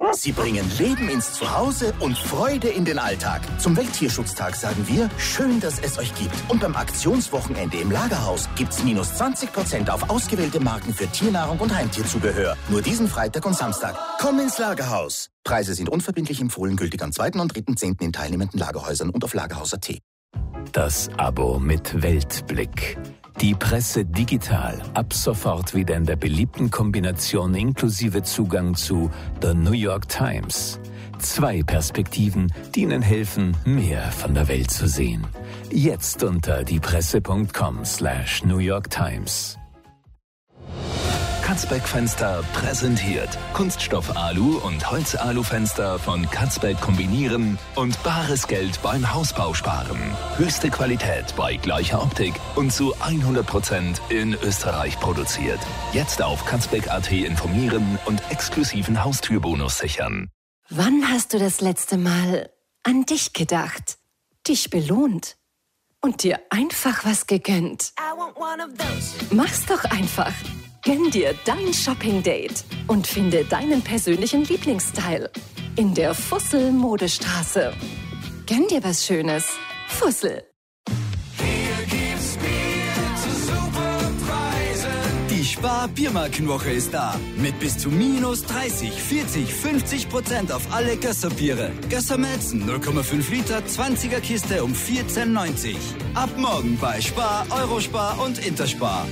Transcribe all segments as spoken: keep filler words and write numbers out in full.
Sie bringen Leben ins Zuhause und Freude in den Alltag. Zum Welttierschutztag sagen wir, schön, dass es euch gibt. Und beim Aktionswochenende im Lagerhaus gibt's minus zwanzig Prozent auf ausgewählte Marken für Tiernahrung und Heimtierzubehör. Nur diesen Freitag und Samstag. Komm ins Lagerhaus. Preise sind unverbindlich empfohlen, gültig am zweiten und dritten zehnten in teilnehmenden Lagerhäusern und auf lagerhaus punkt a t. Das Abo mit Weltblick. Die Presse digital, ab sofort wieder in der beliebten Kombination inklusive Zugang zu The New York Times. Zwei Perspektiven, die Ihnen helfen, mehr von der Welt zu sehen. Jetzt unter diepresse.com slash New York Times. Katzbeck Fenster präsentiert Kunststoff Alu und Holz Alu Fenster von Katzbeck kombinieren und bares Geld beim Hausbau sparen. Höchste Qualität bei gleicher Optik und zu hundert Prozent in Österreich produziert. Jetzt auf katzbeck punkt a t informieren und exklusiven Haustürbonus sichern. Wann hast du das letzte Mal an dich gedacht, dich belohnt und dir einfach was gegönnt? Mach's doch einfach. Gönn dir dein Shopping-Date und finde deinen persönlichen Lieblingsstyle in der Fussel-Modestraße. Gönn dir was Schönes. Fussel. Hier gibt's Bier zu super Preisen. Die Spar-Biermarkenwoche ist da. Mit bis zu minus dreißig, vierzig, fünfzig Prozent auf alle Gösser-Biere. Gösser Melzen null Komma fünf Liter, zwanziger Kiste um vierzehn neunzig. Ab morgen bei Spar, Eurospar und Interspar.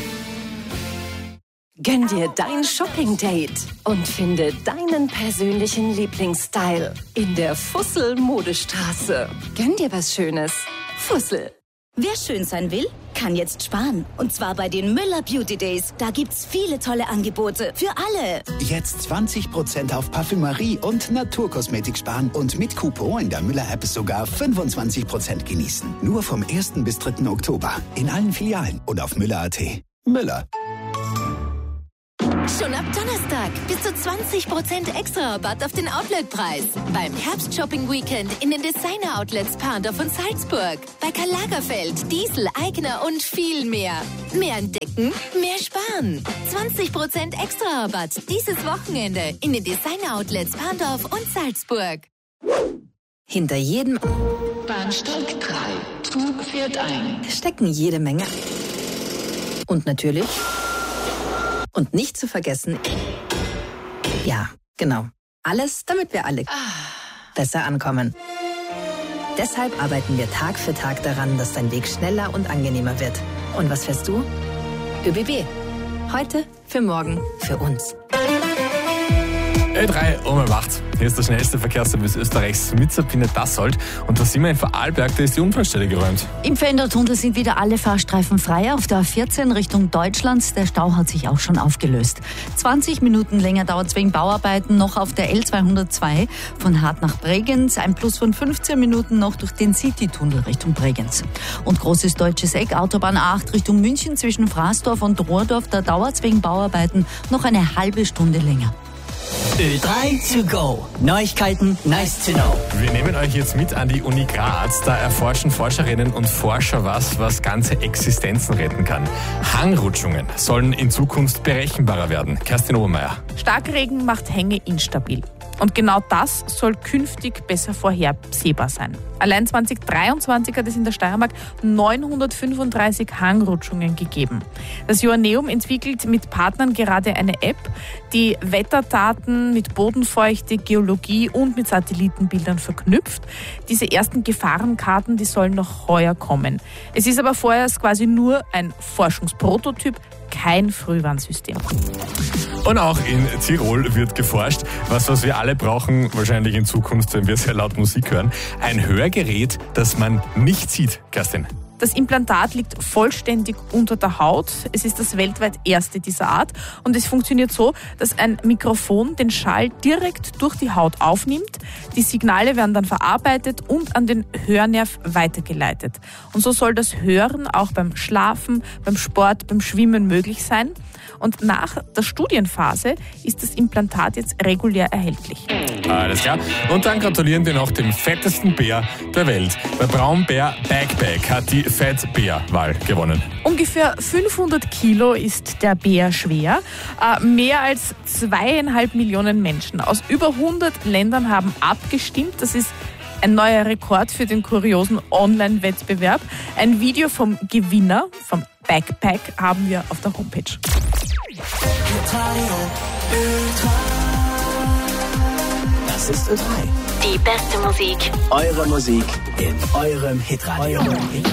Gönn dir dein Shopping-Date und finde deinen persönlichen Lieblingsstyle in der Fussel-Modestraße. Gönn dir was Schönes. Fussel. Wer schön sein will, kann jetzt sparen. Und zwar bei den Müller Beauty Days. Da gibt's viele tolle Angebote für alle. Jetzt zwanzig Prozent auf Parfümerie und Naturkosmetik sparen und mit Coupon in der Müller-App sogar fünfundzwanzig Prozent genießen. Nur vom ersten bis dritten Oktober. In allen Filialen und auf müller punkt a t. Müller. Schon ab Donnerstag bis zu zwanzig Prozent extra Rabatt auf den Outletpreis. Beim Herbst-Shopping-Weekend in den Designer-Outlets Parndorf und Salzburg. Bei Karl Lagerfeld, Diesel, Aigner und viel mehr. Mehr entdecken, mehr sparen. zwanzig Prozent extra Rabatt dieses Wochenende in den Designer-Outlets Parndorf und Salzburg. Hinter jedem Bahnsteig drei. Zug fährt ein. Stecken jede Menge. Und natürlich... Und nicht zu vergessen, ja, genau, alles, damit wir alle besser ankommen. Deshalb arbeiten wir Tag für Tag daran, dass dein Weg schneller und angenehmer wird. Und was fährst du? ÖBB. Heute, für morgen, für uns. Ö drei um halb acht. Hier ist der schnellste Verkehrsservice Österreichs mit Sabine Dassold. Und da sind wir in Vorarlberg, da ist die Unfallstelle geräumt. Im Fendertunnel sind wieder alle Fahrstreifen frei. Auf der A vierzehn Richtung Deutschland. Der Stau hat sich auch schon aufgelöst. zwanzig Minuten länger dauert es wegen Bauarbeiten noch auf der L zweihundertzwei von Hart nach Bregenz. Ein Plus von fünfzehn Minuten noch durch den City-Tunnel Richtung Bregenz. Und großes deutsches Eck, Autobahn A acht Richtung München zwischen Fraßdorf und Rohrdorf. Da dauert es wegen Bauarbeiten noch eine halbe Stunde länger. Ö drei to go. Neuigkeiten, nice to know. Wir nehmen euch jetzt mit an die Uni Graz. Da erforschen Forscherinnen und Forscher was, was ganze Existenzen retten kann. Hangrutschungen sollen in Zukunft berechenbarer werden. Kerstin Obermeier. Starkregen macht Hänge instabil. Und genau das soll künftig besser vorhersehbar sein. Allein zwanzig dreiundzwanzig hat es in der Steiermark neunhundertfünfunddreißig Hangrutschungen gegeben. Das Joanneum entwickelt mit Partnern gerade eine App, die Wetterdaten mit Bodenfeuchte, Geologie und mit Satellitenbildern verknüpft. Diese ersten Gefahrenkarten, die sollen noch heuer kommen. Es ist aber vorerst quasi nur ein Forschungsprototyp, kein Frühwarnsystem. Und auch in Tirol wird geforscht. Was, was wir alle brauchen, wahrscheinlich in Zukunft, wenn wir sehr laut Musik hören. Ein Hörgerät, das man nicht sieht. Kerstin. Das Implantat liegt vollständig unter der Haut. Es ist das weltweit erste dieser Art. Und es funktioniert so, dass ein Mikrofon den Schall direkt durch die Haut aufnimmt. Die Signale werden dann verarbeitet und an den Hörnerv weitergeleitet. Und so soll das Hören auch beim Schlafen, beim Sport, beim Schwimmen möglich sein. Und nach der Studienphase ist das Implantat jetzt regulär erhältlich. Alles klar. Und dann gratulieren wir noch dem fettesten Bär der Welt. Der Braunbär Backpack hat die Fettbär-Wahl gewonnen. Ungefähr fünfhundert Kilo ist der Bär schwer. Äh, mehr als zweieinhalb Millionen Menschen aus über hundert Ländern haben abgestimmt. Das ist ein neuer Rekord für den kuriosen Online-Wettbewerb. Ein Video vom Gewinner, vom Backpack, haben wir auf der Homepage. Das ist Ö drei. Die beste Musik. Eure Musik in eurem Hitradio.